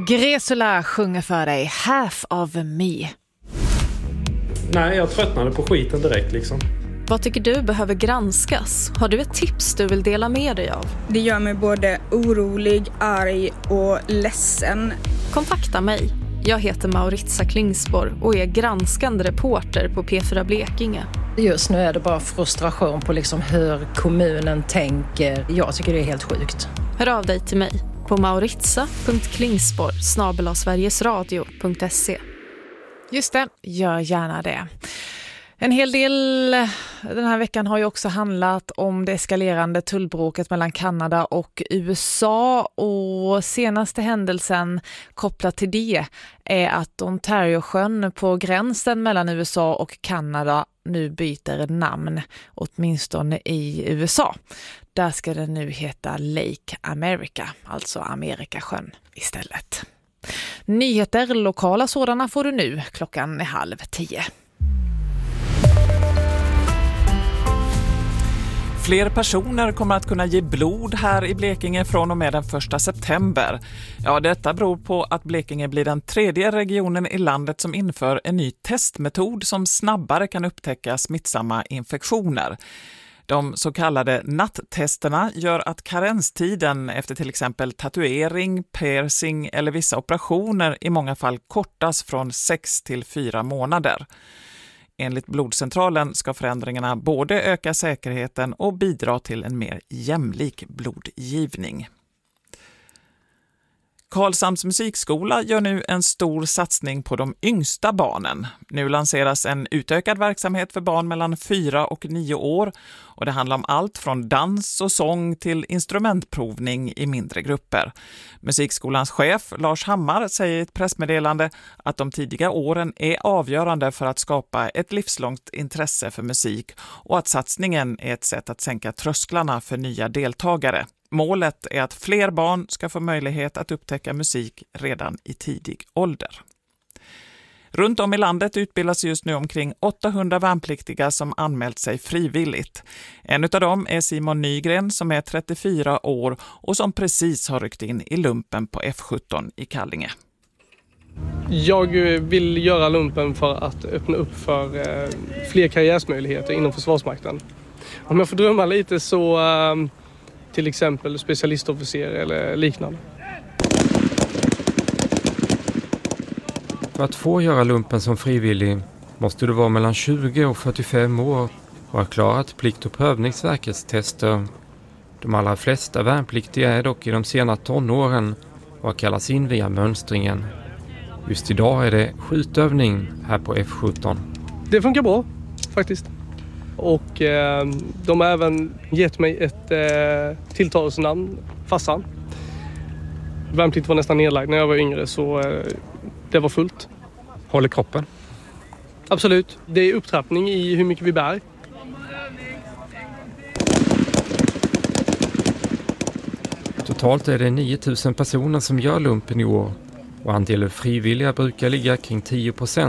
Gresula sjunger för dig Half of Me. Nej, jag tröttnade på skiten direkt liksom. Vad tycker du behöver granskas? Har du ett tips du vill dela med dig av? Det gör mig både orolig, arg och ledsen. Kontakta mig. Jag heter Mauritia Klingspor och är granskande reporter på P4 Blekinge. Just nu är det bara frustration på liksom hur kommunen tänker. Jag tycker det är helt sjukt. Hör av dig till mig på mauritia.klingspor@sverigesradio.se. Just det, gör gärna det. En hel del den här veckan har ju också handlat om det eskalerande tullbråket mellan Kanada och USA, och senaste händelsen kopplat till det är att Ontariosjön på gränsen mellan USA och Kanada nu byter namn, åtminstone i USA. Där ska den nu heta Lake America, alltså Amerikasjön istället. Nyheter, lokala sådana, får du nu 9:30. Fler personer kommer att kunna ge blod här i Blekinge från och med den 1 september. Ja, detta beror på att Blekinge blir den 3:e regionen i landet som inför en ny testmetod som snabbare kan upptäcka smittsamma infektioner. De så kallade natttesterna gör att karenstiden efter till exempel tatuering, piercing eller vissa operationer i många fall kortas från 6 till 4 månader. Enligt Blodcentralen ska förändringarna både öka säkerheten och bidra till en mer jämlik blodgivning. Karlshamns musikskola gör nu en stor satsning på de yngsta barnen. Nu lanseras en utökad verksamhet för barn mellan 4 och 9 år, och det handlar om allt från dans och sång till instrumentprovning i mindre grupper. Musikskolans chef Lars Hammar säger i ett pressmeddelande att de tidiga åren är avgörande för att skapa ett livslångt intresse för musik och att satsningen är ett sätt att sänka trösklarna för nya deltagare. Målet är att fler barn ska få möjlighet att upptäcka musik redan i tidig ålder. Runt om i landet utbildas just nu omkring 800 värnpliktiga som anmält sig frivilligt. En av dem är Simon Nygren som är 34 år och som precis har ryckt in i lumpen på F17 i Kallinge. Jag vill göra lumpen för att öppna upp för fler karriärsmöjligheter inom Försvarsmakten. Om jag får drömma lite så till exempel specialistofficer eller liknande. För att få göra lumpen som frivillig måste du vara mellan 20 och 45 år och ha klarat plikt- och prövningsverkets tester. De allra flesta värnpliktiga är dock i de sena tonåren och har kallats in via mönstringen. Just idag är det skjutövning här på F17. Det funkar bra faktiskt. Och de har även gett mig ett tilltalsnamn, Fassan. Värnplikt var nästan nedlagd när jag var yngre, så det var fullt. Håller kroppen? Absolut. Det är upptrappning i hur mycket vi bär. Totalt är det 9000 personer som gör lumpen i år och andelen frivilliga brukar ligga kring 10%.